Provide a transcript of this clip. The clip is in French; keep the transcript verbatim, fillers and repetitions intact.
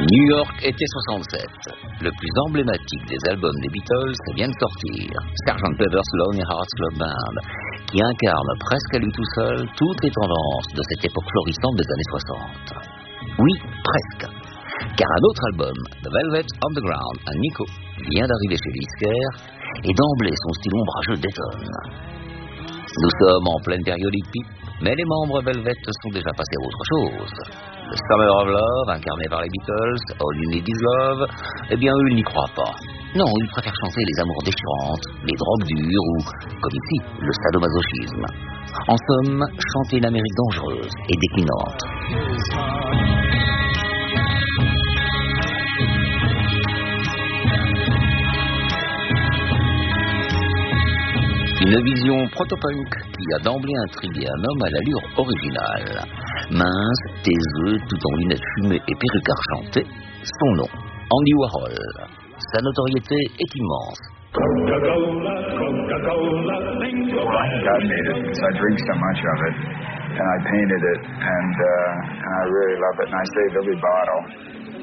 New York, été soixante-sept. Le plus emblématique des albums des Beatles vient de sortir. sergent Pepper's Lonely Hearts Club Band, qui incarne presque à lui tout seul toutes les tendances de cette époque florissante des années soixante. Oui, presque. Car un autre album, The Velvet Underground, à Nico, vient d'arriver chez Disquaire, et d'emblée son style ombrageux détonne. Nous sommes en pleine période hippie, mais les membres Velvet sont déjà passés à autre chose. Le Summer of Love, incarné par les Beatles, All You Need Is Love, eh bien eux, ils n'y croient pas. Non, ils préfèrent chanter les amours déchirantes, les drogues dures ou, comme ici, le sadomasochisme. En somme, chanter une Amérique dangereuse et déclinante. Une vision proto-punk qui a d'emblée intrigué un homme à l'allure originale. Mince, taiseux, tout en lunettes fumées et perruques argentées, son nom, Andy Warhol. Sa notoriété est immense. Coca-Cola, Coca-Cola, God made it, so I drink so much of it, and I painted it, and uh, and I really love it, and I save every bottle.